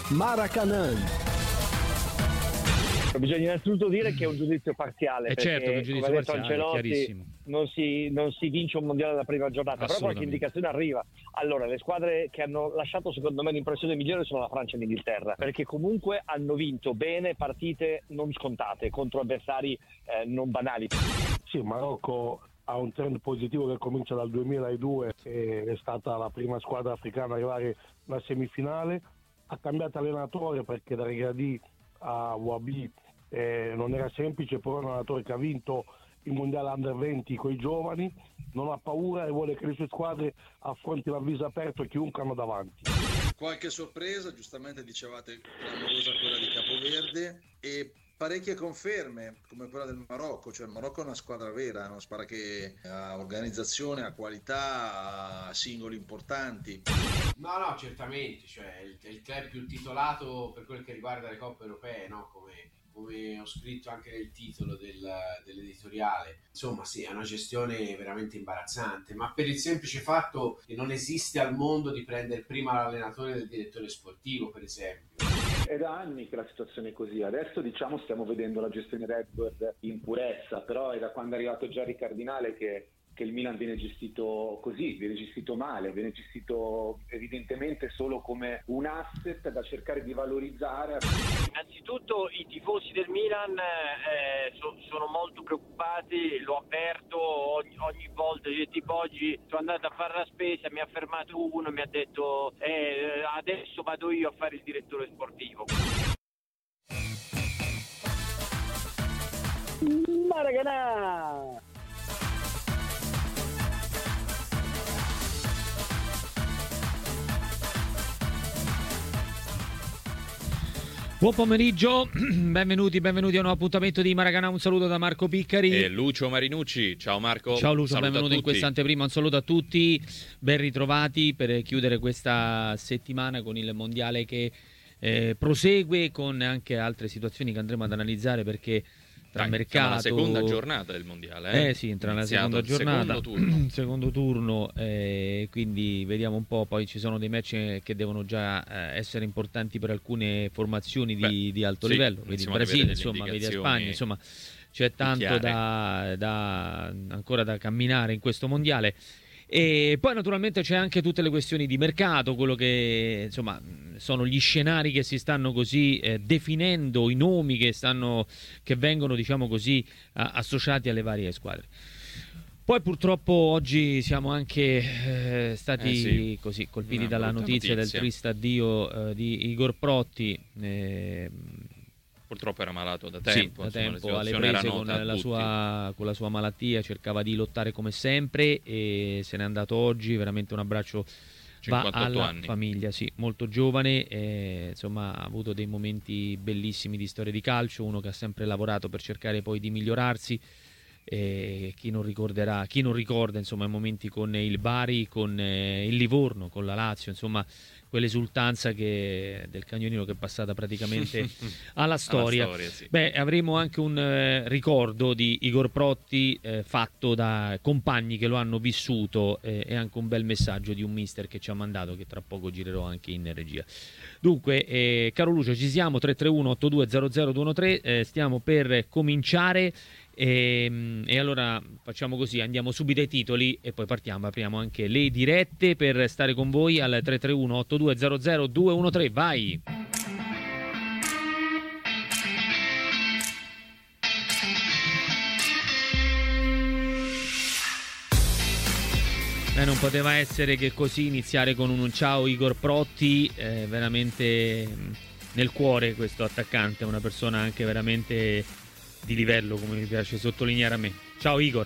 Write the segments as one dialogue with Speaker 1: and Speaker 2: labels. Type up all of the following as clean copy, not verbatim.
Speaker 1: Maracanã.
Speaker 2: Bisogna innanzitutto dire che è un giudizio parziale, perché
Speaker 3: certo, un giudizio
Speaker 2: come ha detto
Speaker 3: parziale,
Speaker 2: Ancelotti non si vince un mondiale alla prima giornata, però qualche indicazione arriva. Allora, le squadre che hanno lasciato secondo me l'impressione migliore sono la Francia e l'Inghilterra, perché comunque hanno vinto bene partite non scontate contro avversari non banali.
Speaker 4: Sì, il Marocco ha un trend positivo che comincia dal 2002, che è stata la prima squadra africana ad arrivare alla semifinale. Ha cambiato allenatore perché da Regragui a Wabi non era semplice, però è un allenatore che ha vinto il mondiale under 20 con i giovani, non ha paura e vuole che le sue squadre affrontino a viso aperto chiunque hanno davanti.
Speaker 5: Qualche sorpresa, giustamente dicevate, clamorosa quella di Capoverde, e parecchie conferme come quella del Marocco. Cioè il Marocco è una squadra vera, è una squadra che ha organizzazione, ha qualità, ha singoli importanti.
Speaker 6: No, certamente, cioè il club più titolato per quel che riguarda le coppe europee, no? Come ho scritto anche nel titolo dell'editoriale. Insomma sì, è una gestione veramente imbarazzante, ma per il semplice fatto che non esiste al mondo di prendere prima l'allenatore del direttore sportivo, per esempio.
Speaker 7: È da anni che la situazione è così. Adesso stiamo vedendo la gestione Redbird in purezza, però è da quando è arrivato Gerry Cardinale che il Milan viene gestito così, viene gestito male, viene gestito evidentemente solo come un asset da cercare di valorizzare.
Speaker 8: Innanzitutto i tifosi del Milan sono molto preoccupati, lo avverto ogni volta, tipo oggi sono andato a fare la spesa, mi ha fermato uno e mi ha detto adesso vado io a fare il direttore sportivo.
Speaker 2: Maracanã!
Speaker 3: Buon pomeriggio, benvenuti a un nuovo appuntamento di Maracanã. Un saluto da Marco Piccari
Speaker 9: e Lucio Marinucci. Ciao Marco.
Speaker 3: Ciao Lucio, benvenuto in questa anteprima. Un saluto a tutti, ben ritrovati per chiudere questa settimana con il mondiale che prosegue, con anche altre situazioni che andremo ad analizzare, perché tra mercato,
Speaker 9: la seconda giornata del mondiale.
Speaker 3: Sì, entra nella seconda giornata, secondo turno, quindi vediamo un po'. Poi ci sono dei match che devono già essere importanti per alcune formazioni di alto livello, vedi il Brasile, insomma, vedi la Spagna, insomma c'è tanto ancora da camminare in questo mondiale. E poi naturalmente c'è anche tutte le questioni di mercato, quello che insomma sono gli scenari che si stanno così definendo, i nomi che vengono, diciamo così, associati alle varie squadre. Poi purtroppo oggi siamo anche stati così colpiti dalla notizia del triste addio di Igor Protti.
Speaker 9: Purtroppo era malato da tempo,
Speaker 3: alle prese con la sua malattia, cercava di lottare come sempre e se n'è andato oggi. Veramente un abbraccio va alla famiglia, sì, molto giovane, insomma ha avuto dei momenti bellissimi di storia di calcio, uno che ha sempre lavorato per cercare poi di migliorarsi. Chi non ricorda insomma i momenti con il Bari, con il Livorno, con la Lazio, insomma quell'esultanza del cagnolino che è passata praticamente alla storia.
Speaker 9: Sì.
Speaker 3: Avremo anche un ricordo di Igor Protti fatto da compagni che lo hanno vissuto, e anche un bel messaggio di un mister che ci ha mandato, che tra poco girerò anche in regia. Dunque, caro Lucio, ci siamo, 331-8200-213, stiamo per cominciare. E allora facciamo così, andiamo subito ai titoli e poi apriamo anche le dirette per stare con voi al 331-8200-213. Vai! Non poteva essere che così iniziare con un ciao Igor Protti, veramente nel cuore questo attaccante, una persona anche veramente di livello, come mi piace sottolineare a me. Ciao Igor.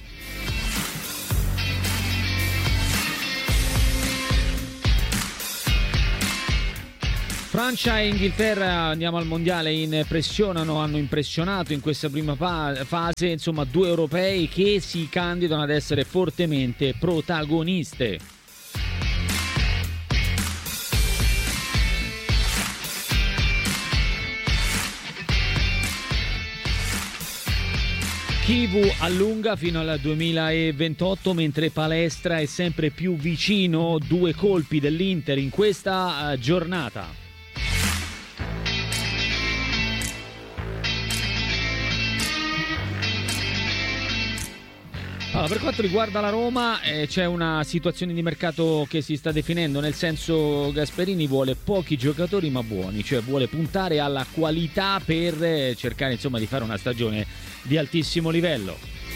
Speaker 3: Francia e Inghilterra, andiamo al mondiale, hanno impressionato in questa prima fase, insomma due europei che si candidano ad essere fortemente protagoniste. Kivu allunga fino al 2028, mentre Palestra è sempre più vicino. Due colpi dell'Inter in questa giornata. Allora, per quanto riguarda la Roma, c'è una situazione di mercato che si sta definendo, nel senso Gasperini vuole pochi giocatori ma buoni, cioè vuole puntare alla qualità per cercare insomma di fare una stagione di altissimo livello.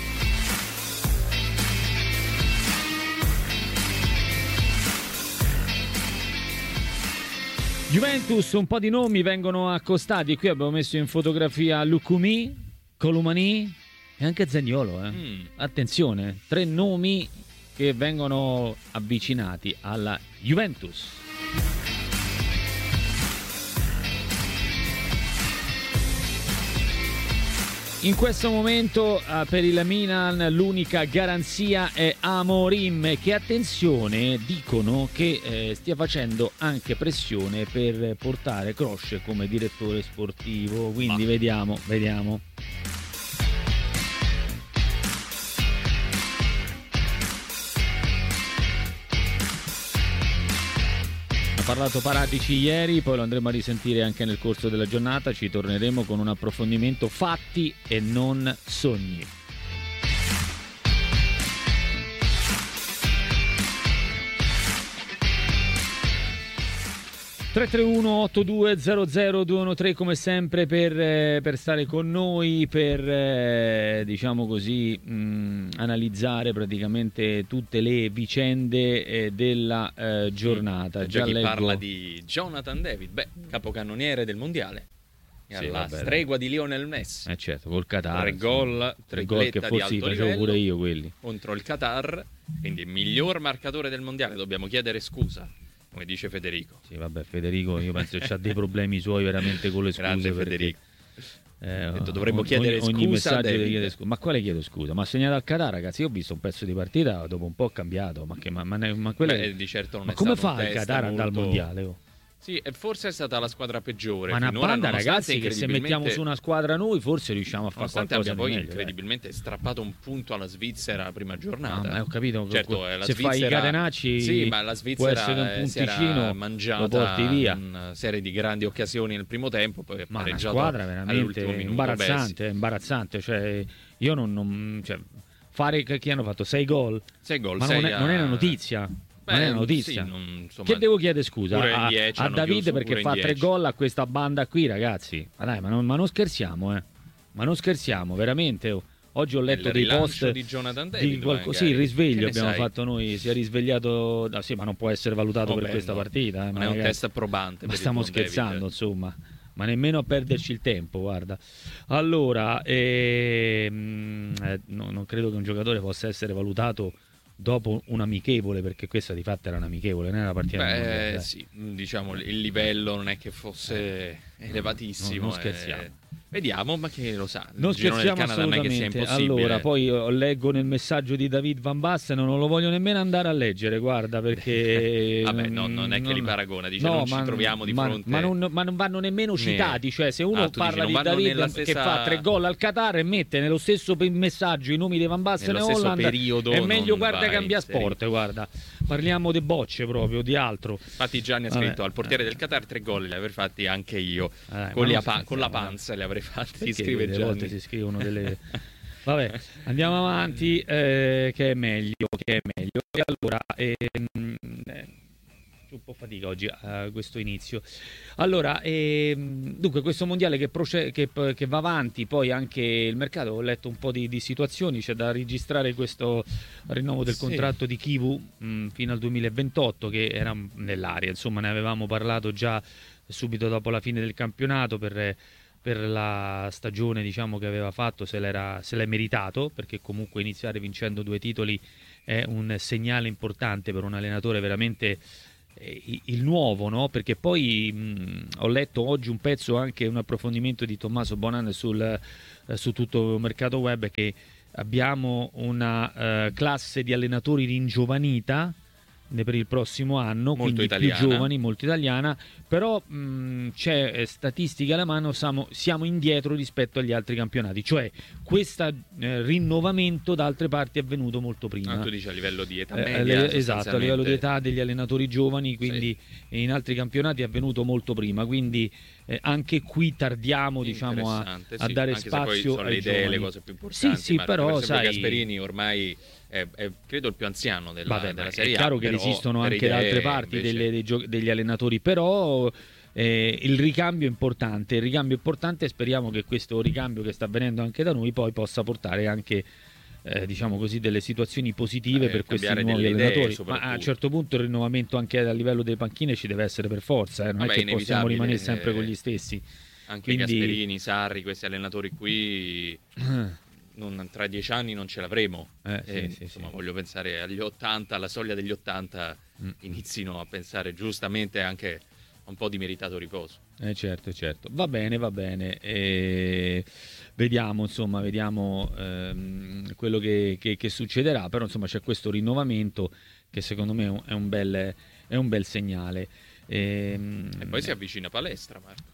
Speaker 3: Juventus, un po' di nomi vengono accostati, qui abbiamo messo in fotografia Lukumi, Colomani e anche Zaniolo, Attenzione, 3 nomi che vengono avvicinati alla Juventus. In questo momento per il Milan l'unica garanzia è Amorim, che attenzione dicono che stia facendo anche pressione per portare Kroos come direttore sportivo, quindi vediamo. Ha parlato Paratici ieri, poi lo andremo a risentire anche nel corso della giornata, ci torneremo con un approfondimento fatti e non sogni. (331-8200-213) come sempre per stare con noi, per diciamo così analizzare praticamente tutte le vicende della giornata.
Speaker 9: Già chi parla di Jonathan David, capocannoniere del mondiale, alla stregua di Lionel Messi,
Speaker 3: certo, col Qatar,
Speaker 9: 3 gol
Speaker 3: che forse facevo pure io quelli
Speaker 9: contro il Qatar, quindi miglior marcatore del mondiale. Dobbiamo chiedere scusa, come dice Federico.
Speaker 3: Sì, vabbè, Federico io penso che ha dei problemi suoi veramente con le scuse.
Speaker 9: Grande Federico. Dovremmo chiedere
Speaker 3: ogni
Speaker 9: scusa,
Speaker 3: chiede scusa. Ma quale chiedo scusa? Ma ha segnato al Qatar, ragazzi. Io ho visto un pezzo di partita, dopo un po' cambiato. Ma quella
Speaker 9: di certo non
Speaker 3: ma
Speaker 9: è
Speaker 3: come
Speaker 9: stato
Speaker 3: fa il Qatar ad andare al mondiale?
Speaker 9: Sì, e forse è stata la squadra peggiore.
Speaker 3: Ma una banda, ragazzi, che se mettiamo su una squadra noi forse riusciamo a fare qualcosa di meglio.
Speaker 9: Poi incredibilmente strappato un punto alla Svizzera la prima giornata.
Speaker 3: Ho capito.
Speaker 9: Certo,
Speaker 3: se fai i catenacci,
Speaker 9: sì, ma la Svizzera
Speaker 3: può essere un punticino,
Speaker 9: mangiata,
Speaker 3: lo porti via.
Speaker 9: Una serie di grandi occasioni nel primo tempo, poi
Speaker 3: ma una
Speaker 9: pareggiato
Speaker 3: squadra veramente imbarazzante. Cioè, io non cioè, fare che hanno fatto 6 gol.
Speaker 9: 6 gol,
Speaker 3: ma non è una notizia. Non è una notizia.
Speaker 9: Sì,
Speaker 3: che devo chiedere scusa a Davide perché fa 3
Speaker 9: 10.
Speaker 3: gol a questa banda qui, ragazzi. Ma dai, ma non scherziamo, Ma non scherziamo, veramente. Oggi ho letto dei post
Speaker 9: di Jonathan David,
Speaker 3: sì, il risveglio abbiamo fatto noi, si è risvegliato, sì, ma non può essere valutato per questa partita,
Speaker 9: non è un test probante,
Speaker 3: ma stiamo scherzando, insomma. Ma nemmeno a perderci il tempo, guarda. Allora, non credo che un giocatore possa essere valutato dopo un amichevole, perché questa di fatto era un amichevole, non era una partita.
Speaker 9: Sì, diciamo il livello non è che fosse elevatissimo.
Speaker 3: Non scherziamo.
Speaker 9: Vediamo, ma che lo sa.
Speaker 3: Non scherziamo assolutamente. Allora, poi leggo nel messaggio di David Van Basten, non lo voglio nemmeno andare a leggere, guarda, perché
Speaker 9: vabbè, non è che li paragona, dice no, ci troviamo di fronte.
Speaker 3: Ma non vanno nemmeno citati, cioè se uno parla di David che fa 3 gol al Qatar e mette nello stesso messaggio i nomi di Van Basten e Holland, è meglio guarda cambia sport, guarda. Parliamo di bocce proprio, di altro.
Speaker 9: Infatti Gianni ha scritto al portiere del Qatar 3 gol li avrei fatti anche io, con la panza li avrei fatti. Si scrive
Speaker 3: Gianni. Volte si scrivono delle vabbè, andiamo avanti, che è meglio. E allora un po' fatica oggi questo inizio. Allora, dunque questo mondiale che va avanti, poi anche il mercato, ho letto un po' di situazioni, c'è da registrare questo rinnovo del contratto di Kivu fino al 2028 che era nell'aria, insomma ne avevamo parlato già subito dopo la fine del campionato per la stagione, diciamo, che aveva fatto, se l'è meritato, perché comunque iniziare vincendo 2 titoli è un segnale importante per un allenatore veramente il nuovo, no? Perché poi ho letto oggi un pezzo, anche un approfondimento di Tommaso Bonan su tutto il mercato web, che abbiamo una classe di allenatori ringiovanita per il prossimo anno, molto quindi italiana, più giovani, molto italiana, però c'è statistica alla mano, siamo indietro rispetto agli altri campionati, cioè questo rinnovamento da altre parti è avvenuto molto prima.
Speaker 9: Tu dici a livello di età media,
Speaker 3: esatto, a livello di età degli allenatori giovani, quindi in altri campionati è avvenuto molto prima, quindi anche qui tardiamo, diciamo, a dare
Speaker 9: anche
Speaker 3: spazio
Speaker 9: se poi sono le idee, le cose più importanti.
Speaker 3: Sì, però sai,
Speaker 9: Gasperini ormai è credo il più anziano della Serie A.
Speaker 3: È chiaro che esistono anche da altre parti degli allenatori, però il ricambio è importante. E speriamo che questo ricambio che sta avvenendo anche da noi poi possa portare anche diciamo così, delle situazioni positive per questi nuovi allenatori. Ma a un certo punto il rinnovamento anche a livello delle panchine ci deve essere per forza, non è che possiamo rimanere sempre con gli stessi.
Speaker 9: Anche Gasperini, Sarri, questi allenatori qui tra 10 anni non ce l'avremo. Insomma, voglio pensare agli 80, alla soglia degli 80 inizino a pensare giustamente anche un po' di meritato riposo.
Speaker 3: Certo. Va bene. Vediamo quello che succederà, però insomma c'è questo rinnovamento che secondo me è un bel segnale.
Speaker 9: E poi si avvicina palestra, Marco.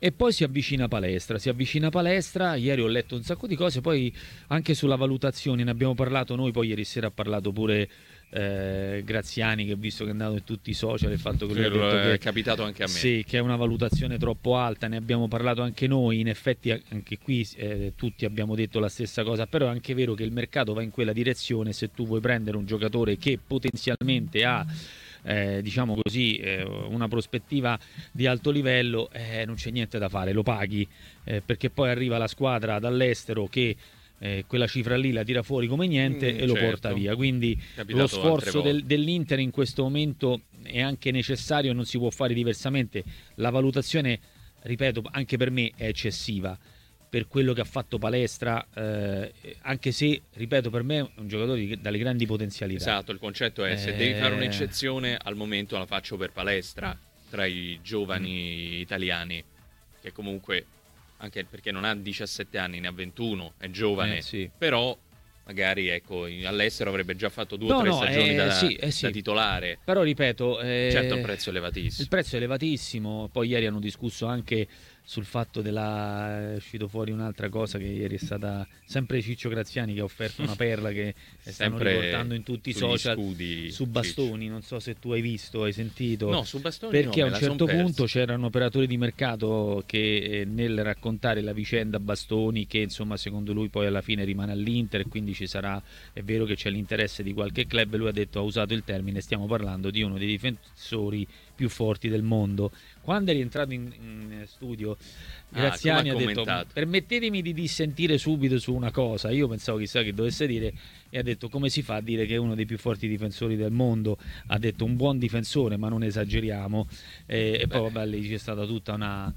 Speaker 3: Si avvicina palestra. Ieri ho letto un sacco di cose, poi anche sulla valutazione ne abbiamo parlato noi, poi ieri sera ha parlato pure Graziani, che ho visto che è andato in tutti i social, il fatto che lui ha detto che
Speaker 9: è capitato anche a me,
Speaker 3: sì, che è una valutazione troppo alta. Ne abbiamo parlato anche noi, in effetti anche qui tutti abbiamo detto la stessa cosa, però è anche vero che il mercato va in quella direzione. Se tu vuoi prendere un giocatore che potenzialmente ha diciamo così una prospettiva di alto livello, non c'è niente da fare, lo paghi, perché poi arriva la squadra dall'estero che quella cifra lì la tira fuori come niente e lo porta via. Quindi lo sforzo dell'Inter in questo momento è anche necessario, non si può fare diversamente. La valutazione, ripeto, anche per me è eccessiva per quello che ha fatto Palestra, anche se, ripeto, per me è un giocatore dalle grandi potenzialità.
Speaker 9: Esatto, il concetto è se devi fare un'eccezione, al momento la faccio per Palestra tra i giovani italiani, che comunque, anche perché non ha 17 anni, ne ha 21, è giovane, però magari all'estero avrebbe già fatto 2 o 3 stagioni da titolare.
Speaker 3: Però ripeto,
Speaker 9: certo il prezzo è elevatissimo.
Speaker 3: Il prezzo è elevatissimo. Poi ieri hanno discusso anche sul fatto è uscito fuori un'altra cosa, che ieri è stata sempre Ciccio Graziani che ha offerto una perla che stanno riportando in tutti i social su Bastoni. Non so se tu hai visto, hai sentito.
Speaker 9: No, su Bastoni
Speaker 3: perché
Speaker 9: no,
Speaker 3: a un certo punto c'era un operatore di mercato che nel raccontare la vicenda Bastoni, che insomma secondo lui poi alla fine rimane all'Inter e quindi ci sarà, è vero che c'è l'interesse di qualche club, lui ha usato il termine, stiamo parlando di uno dei difensori più forti del mondo. Quando è rientrato in studio, Graziani ha detto: permettetemi di dissentire subito su una cosa. Io pensavo chissà che dovesse dire, e ha detto: come si fa a dire che è uno dei più forti difensori del mondo? Ha detto un buon difensore, ma non esageriamo. E poi vabbè, lì c'è stata tutta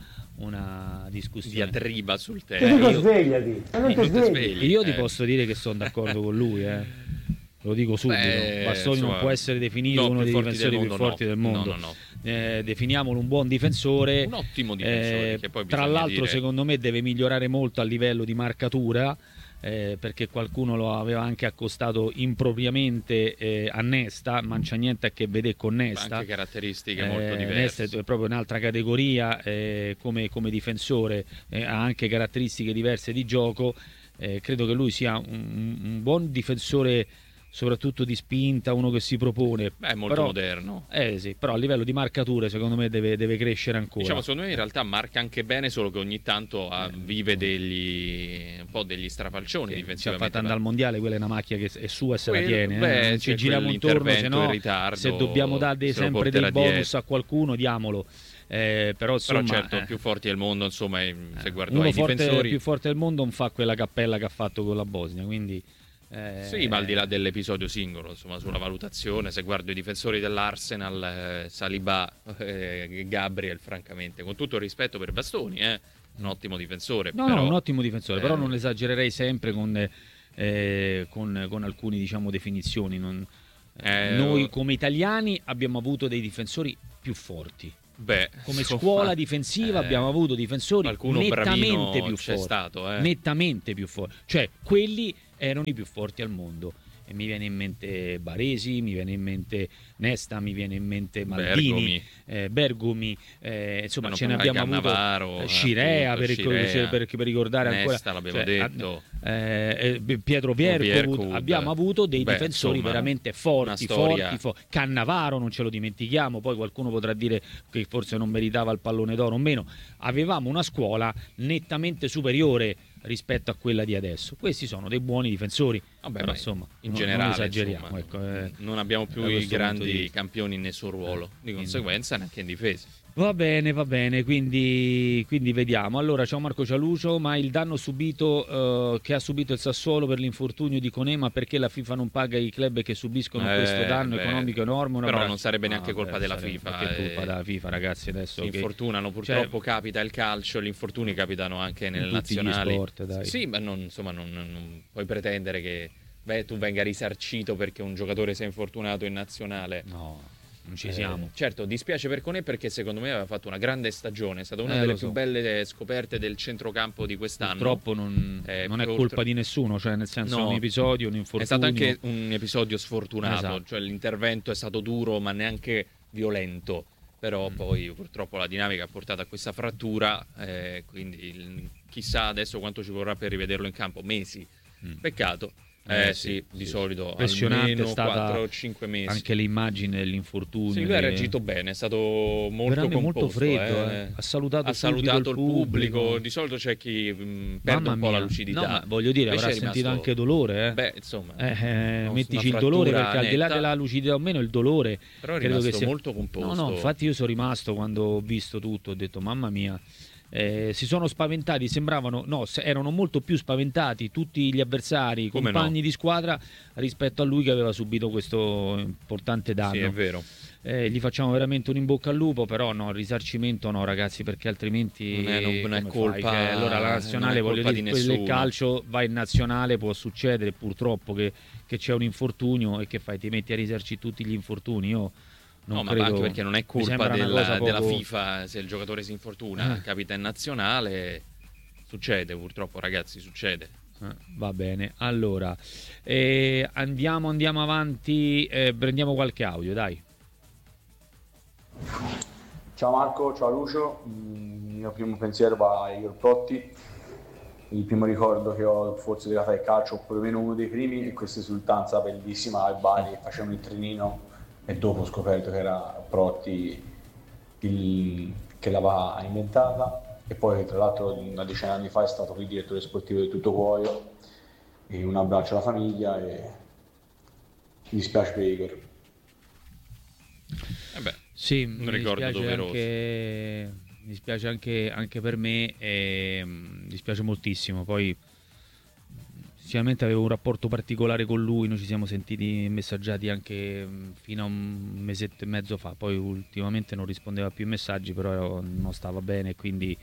Speaker 3: una discussione,
Speaker 9: diatriba sul tema.
Speaker 3: Io ti posso dire che sono d'accordo con lui, lo dico subito. Bastoni non può essere definito uno dei difensori più forti del mondo.
Speaker 9: No.
Speaker 3: Definiamolo un buon difensore,
Speaker 9: un ottimo difensore, che poi
Speaker 3: tra l'altro secondo me deve migliorare molto a livello di marcatura, perché qualcuno lo aveva anche accostato impropriamente a Nesta, ma non c'è niente a che vedere con Nesta,
Speaker 9: anche caratteristiche molto diverse.
Speaker 3: Nesta è proprio un'altra categoria come difensore, ha anche caratteristiche diverse di gioco. Credo che lui sia un buon difensore, soprattutto di spinta, uno che si propone.
Speaker 9: È molto moderno.
Speaker 3: Sì, però a livello di marcature secondo me deve crescere ancora.
Speaker 9: Diciamo, secondo me in realtà marca anche bene, solo che ogni tanto vive un po' degli strafalcioni difensivamente.
Speaker 3: Si è fatta andare al mondiale, quella è una macchia che è sua e se la tiene. Non ci giriamo intorno, se dobbiamo dare sempre dei bonus a qualcuno, diamolo. Però
Speaker 9: certo, più forti del mondo, insomma, se guardo i difensori,
Speaker 3: più forte del mondo non fa quella cappella che ha fatto con la Bosnia, quindi
Speaker 9: sì, ma al di là dell'episodio singolo, insomma, sulla valutazione, se guardo i difensori dell'Arsenal, Saliba, Gabriel, francamente, con tutto il rispetto per Bastoni, un ottimo difensore.
Speaker 3: No, un ottimo difensore, però non esagererei sempre con alcune, diciamo, definizioni. Noi come italiani abbiamo avuto dei difensori più forti. Come scuola difensiva abbiamo avuto difensori nettamente più forti, nettamente più forti, cioè quelli erano i più forti al mondo. e mi viene in mente Baresi, mi viene in mente Nesta, mi viene in mente Maldini, Bergomi, insomma ce ne abbiamo avuto, Scirea, per ricordare
Speaker 9: Nesta,
Speaker 3: ancora,
Speaker 9: l'abbiamo detto,
Speaker 3: Pietro Vierco, abbiamo avuto dei difensori veramente forti, Cannavaro non ce lo dimentichiamo, poi qualcuno potrà dire che forse non meritava il pallone d'oro o meno, avevamo una scuola nettamente superiore rispetto a quella di adesso. Questi sono dei buoni difensori. Però insomma,
Speaker 9: in generale
Speaker 3: non esageriamo,
Speaker 9: insomma, non abbiamo più i grandi campioni in nessun ruolo, di conseguenza neanche in difesa.
Speaker 3: Va bene, quindi vediamo. Allora, ciao Marco Cialucio, ma il danno subito che ha subito il Sassuolo per l'infortunio di Conema, perché la FIFA non paga i club che subiscono questo danno economico enorme?
Speaker 9: Però non sarebbe neanche colpa della FIFA.
Speaker 3: Che colpa della FIFA, ragazzi, adesso
Speaker 9: si infortunano, purtroppo capita il calcio, gli infortuni capitano anche nelle nazionali.
Speaker 3: Sport, dai.
Speaker 9: Sì, ma non puoi pretendere che tu venga risarcito perché un giocatore si è infortunato in nazionale.
Speaker 3: No. Non ci siamo.
Speaker 9: Certo, dispiace per Conè perché secondo me aveva fatto una grande stagione, è stata una delle più belle scoperte del centrocampo di quest'anno.
Speaker 3: Purtroppo non è colpa di nessuno, cioè nel senso un episodio, un infortunio.
Speaker 9: È stato anche un episodio sfortunato, cioè l'intervento è stato duro ma neanche violento, però poi purtroppo la dinamica ha portato a questa frattura, quindi chissà adesso quanto ci vorrà per rivederlo in campo, mesi, peccato. Di solito almeno 4 o 5 mesi.
Speaker 3: Anche le immagini dell'infortunio.
Speaker 9: Sì, lui ha reagito bene, è stato molto composto,
Speaker 3: molto freddo. Ha salutato
Speaker 9: il pubblico. Di solito c'è chi perde un po' la lucidità.
Speaker 3: No, ma voglio dire, avrà sentito anche dolore.
Speaker 9: Insomma,
Speaker 3: mettici il dolore, perché al di là della lucidità o meno, il dolore.
Speaker 9: Però è rimasto molto composto.
Speaker 3: No, infatti io sono rimasto quando ho visto tutto, ho detto mamma mia. Si sono spaventati, erano molto più spaventati tutti gli avversari, compagni di squadra, rispetto a lui che aveva subito questo importante danno.
Speaker 9: Sì, è vero.
Speaker 3: Gli facciamo veramente un in bocca al lupo, però no, il risarcimento no, ragazzi, perché altrimenti
Speaker 9: non è colpa.
Speaker 3: Allora la nazionale, voglio dire, il calcio va in nazionale, può succedere purtroppo che c'è un infortunio e che fai? Ti metti a risarcire tutti gli infortuni? Io non credo,
Speaker 9: ma anche perché non è colpa della FIFA se il giocatore si infortuna, capita in nazionale, succede purtroppo, ragazzi, succede.
Speaker 3: Va bene, allora andiamo avanti, prendiamo qualche audio, dai.
Speaker 1: Ciao Marco, ciao Lucio, il mio primo pensiero va a Igor Protti. Il primo ricordo che ho forse legato al calcio, o perlomeno uno dei primi, è questa esultanza bellissima al Bari, facevano il trenino e dopo ho scoperto che era Protti che l'aveva inventata, e poi tra l'altro una decina di anni fa è stato qui direttore sportivo di Tutto Cuoio. E un abbraccio alla famiglia e mi dispiace per Igor.
Speaker 3: Sì,
Speaker 9: un ricordo doveroso.
Speaker 3: Mi dispiace anche per me, mi dispiace moltissimo. Poi sicuramente avevo un rapporto particolare con lui, noi ci siamo sentiti messaggiati anche fino a un mesetto e mezzo fa, poi ultimamente non rispondeva più ai messaggi, però non stava bene, quindi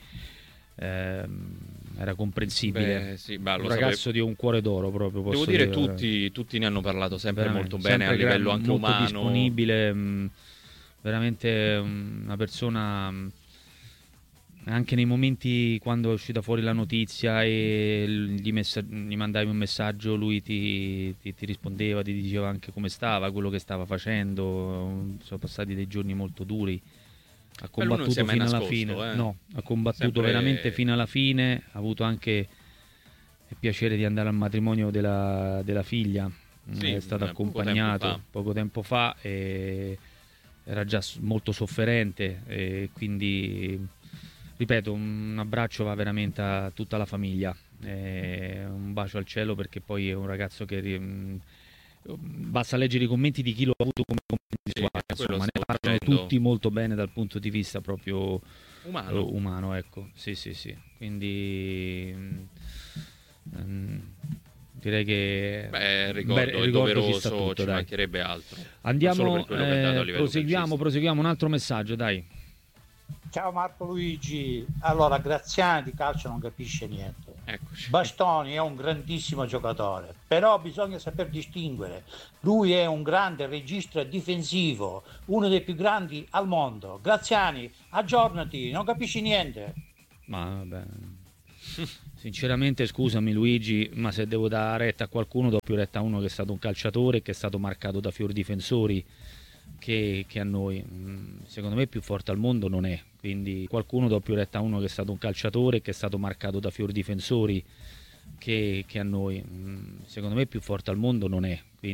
Speaker 3: era comprensibile. Un ragazzo di un cuore d'oro proprio,
Speaker 9: devo dire. Tutti ne hanno parlato sempre molto bene, a livello anche
Speaker 3: molto
Speaker 9: umano,
Speaker 3: disponibile, veramente una persona. Anche nei momenti quando è uscita fuori la notizia e gli mandavi un messaggio, lui ti rispondeva, ti diceva anche come stava, quello che stava facendo. Sono passati dei giorni molto duri. Ha combattuto fino alla fine. No, ha combattuto veramente fino alla fine. Ha avuto anche il piacere di andare al matrimonio della figlia. È stato accompagnato poco tempo fa e era già molto sofferente, e quindi ripeto, un abbraccio va veramente a tutta la famiglia, un bacio al cielo, perché poi è un ragazzo che basta leggere i commenti di chi lo ha avuto come compagno di squadra, insomma, ne parlano tutti molto bene dal punto di vista proprio umano, ecco. Sì, quindi direi che
Speaker 9: ricordo è doveroso, ci mancherebbe altro.
Speaker 3: Andiamo, proseguiamo un altro messaggio, dai.
Speaker 10: Ciao Marco Luigi, allora Graziani di calcio non capisce niente.
Speaker 9: Eccoci.
Speaker 10: Bastoni è un grandissimo giocatore, però bisogna saper distinguere. Lui è un grande regista difensivo, uno dei più grandi al mondo. Graziani, aggiornati, non capisci niente.
Speaker 3: Ma vabbè. Sinceramente scusami Luigi, ma se devo dare retta a qualcuno do più retta a uno che è stato un calciatore, che è stato marcato da fior difensori che a noi. Secondo me più forte al mondo non è, quindi qualcuno do più retta a uno che è stato un calciatore, che è stato marcato da fior difensori che a noi. Secondo me più forte al mondo non è.